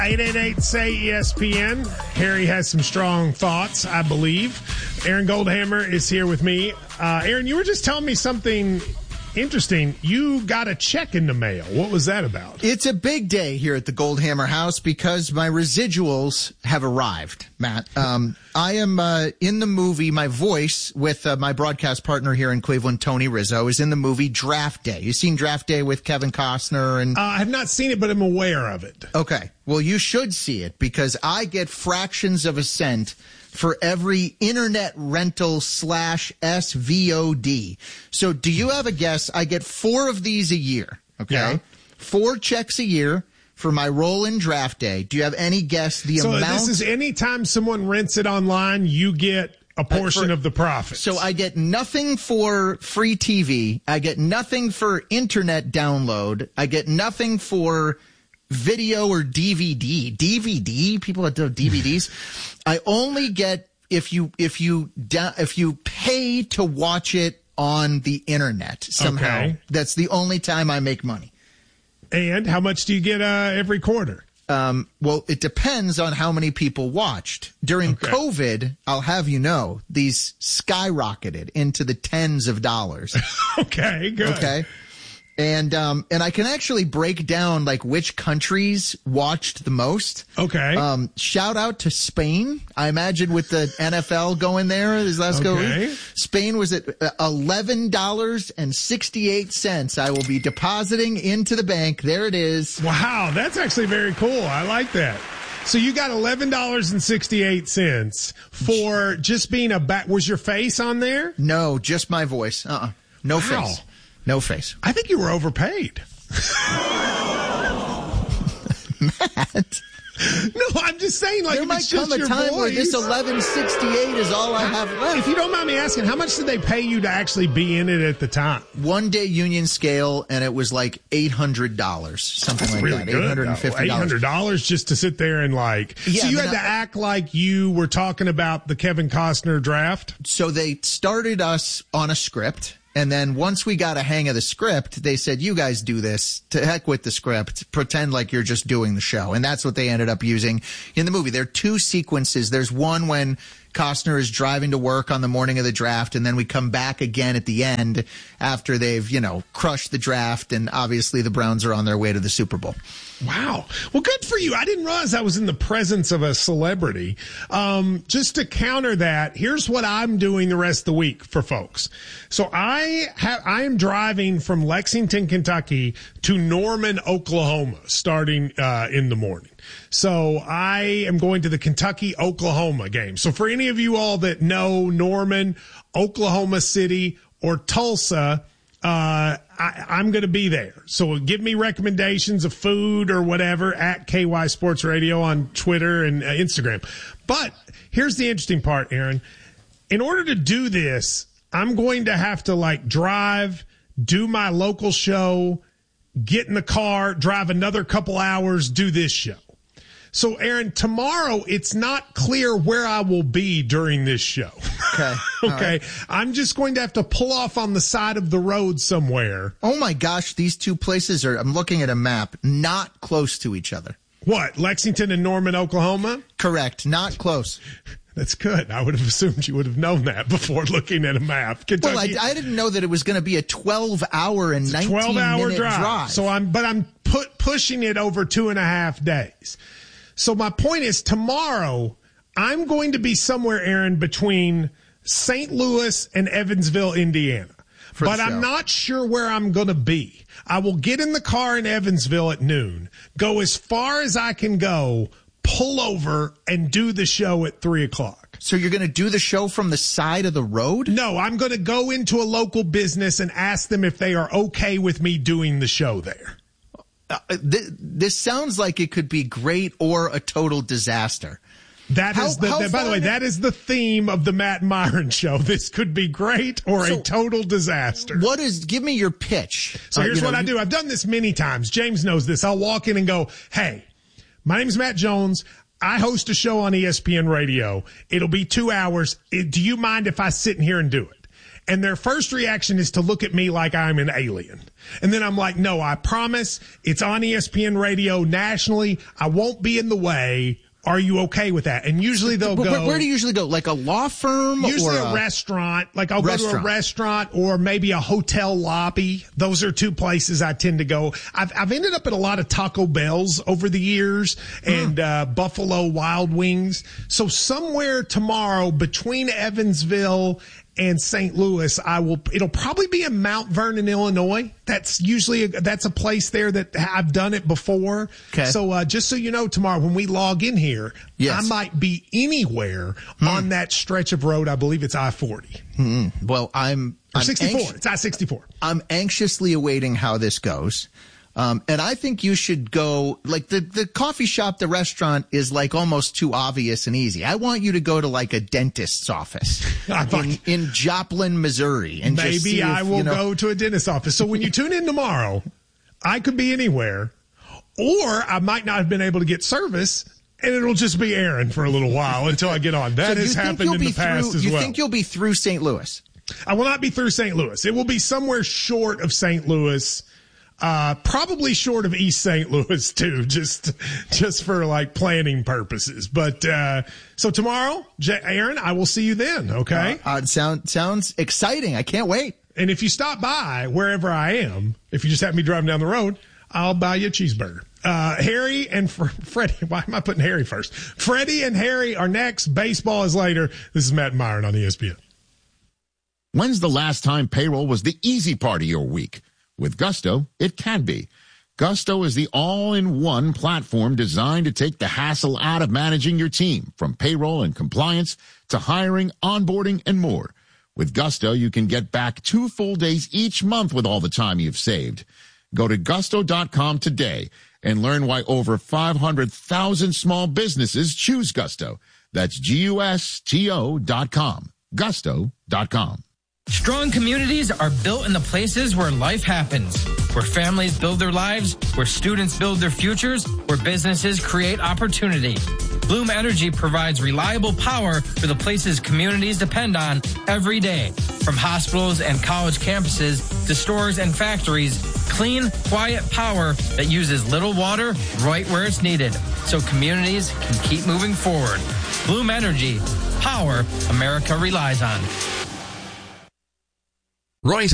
888-SAY-ESPN. Harry has some strong thoughts, I believe. Aaron Goldhammer is here with me. Aaron, you were just telling me something interesting. You got a check in the mail. What was that about? It's a big day here at the Goldhammer house because my residuals have arrived, Matt. I am in the movie. My voice with my broadcast partner here in Cleveland, Tony Rizzo, is in the movie Draft Day. You seen Draft Day with Kevin Costner? And I have not seen it, but I'm aware of it. Okay. Well, you should see it because I get fractions of a cent for every internet rental / SVOD. So do you have a guess? I get 4 of these a year. Okay. Yeah. 4 checks a year for my role in Draft Day. Do you have any guess the amount? So this is anytime someone rents it online, you get a portion of the profits. So I get nothing for free TV. I get nothing for internet download. I get nothing for video or DVD. DVD? People that do DVDs. I only get if you pay to watch it on the internet somehow. Okay. That's the only time I make money. And how much do you get every quarter? Well, it depends on how many people watched. During COVID, I'll have you know, these skyrocketed into the tens of dollars. Okay, good. Okay. And I can actually break down like which countries watched the most. Okay. Shout out to Spain. I imagine with the NFL going there this last go week. Spain was at $11.68. I will be depositing into the bank. There it is. Wow, that's actually very cool. I like that. So you got $11.68 for just being a back. Was your face on there? No, just my voice. No face. No face. I think you were overpaid. Matt. No, I'm just saying, like, there might come a time where this 1168 is all I have left. If you don't mind me asking, how much did they pay you to actually be in it at the time? One day union scale, and it was like $800, something That's like really that. Good, $850. $800 just to sit there and like. Yeah, so you had to act like you were talking about the Kevin Costner draft. So they started us on a script. And then once we got a hang of the script, they said, you guys do this. To heck with the script. Pretend like you're just doing the show. And that's what they ended up using in the movie. There are 2 sequences. There's one when Costner is driving to work on the morning of the draft, and then we come back again at the end after they've, crushed the draft, and obviously the Browns are on their way to the Super Bowl. Wow. Well, good for you. I didn't realize I was in the presence of a celebrity. Just to counter that, here's what I'm doing the rest of the week for folks. So I am driving from Lexington, Kentucky to Norman, Oklahoma, starting in the morning. So I am going to the Kentucky-Oklahoma game. So for any of you all that know Norman, Oklahoma City, or Tulsa, I'm going to be there. So give me recommendations of food or whatever at KY Sports Radio on Twitter and Instagram. But here's the interesting part, Aaron. In order to do this, I'm going to have to drive, do my local show, get in the car, drive another couple hours, do this show. So, Aaron, tomorrow it's not clear where I will be during this show. Okay. Okay. Right. I'm just going to have to pull off on the side of the road somewhere. Oh, my gosh. These 2 places I'm looking at a map, not close to each other. What? Lexington and Norman, Oklahoma? Correct. Not close. That's good. I would have assumed you would have known that before looking at a map. Kentucky, well, I didn't know that it was going to be a 12-hour and 19-minute drive. So I'm pushing it over 2.5 days. So my point is, tomorrow I'm going to be somewhere, Aaron, between St. Louis and Evansville, Indiana. But I'm not sure where I'm going to be. I will get in the car in Evansville at noon, go as far as I can go, pull over, and do the show at 3 o'clock. So you're going to do the show from the side of the road? No, I'm going to go into a local business and ask them if they are okay with me doing the show there. This sounds like it could be great or a total disaster. That is by the way, that is the theme of the Matt Myron show. This could be great or a total disaster. Give me your pitch. So here's what I do. I've done this many times. James knows this. I'll walk in and go, hey, my name is Matt Jones. I host a show on ESPN Radio. It'll be 2 hours. Do you mind if I sit in here and do it? and their first reaction is to look at me like I'm an alien. And then I'm like, no, I promise it's on ESPN radio nationally. I won't be in the way. Are you okay with that? And usually they'll go. Where do you usually go? Like a law firm? Usually or a restaurant. Like I'll go to a restaurant or maybe a hotel lobby. Those are two places I tend to go. I've ended up at a lot of Taco Bells over the years and Buffalo Wild Wings. So somewhere tomorrow between Evansville and St. Louis, it'll probably be in Mount Vernon, Illinois. That's usually that's a place there that I've done it before. Okay. So just so you know, tomorrow when we log in here, I might be anywhere on that stretch of road. I believe it's I-40. Well, I'm 64. It's I-64. I'm anxiously awaiting how this goes. And I think you should go, like the coffee shop, the restaurant is like almost too obvious and easy. I want you to go to like a dentist's office in Joplin, Missouri. And maybe just see if, I will go to a dentist's office. So when you tune in tomorrow, I could be anywhere, or I might not have been able to get service. And it'll just be Aaron for a little while until I get on. That has happened in the past as well. You think you'll be through St. Louis? I will not be through St. Louis. It will be somewhere short of St. Louis. Probably short of East St. Louis too, just for like planning purposes. But, so tomorrow, Aaron, I will see you then. Okay. Sounds exciting. I can't wait. And if you stop by wherever I am, if you just happen to be driving down the road, I'll buy you a cheeseburger. Harry and Freddie, why am I putting Harry first? Freddie and Harry are next. Baseball is later. This is Matt Myron on ESPN. When's the last time payroll was the easy part of your week? With Gusto, it can be. Gusto is the all-in-one platform designed to take the hassle out of managing your team, from payroll and compliance to hiring, onboarding, and more. With Gusto, you can get back 2 full days each month with all the time you've saved. Go to gusto.com today and learn why over 500,000 small businesses choose Gusto. That's GUSTO.com. Gusto.com. Strong communities are built in the places where life happens, where families build their lives, where students build their futures, where businesses create opportunity. Bloom Energy provides reliable power for the places communities depend on every day. From hospitals and college campuses to stores and factories, clean, quiet power that uses little water right where it's needed, so communities can keep moving forward. Bloom Energy, power America relies on. Roy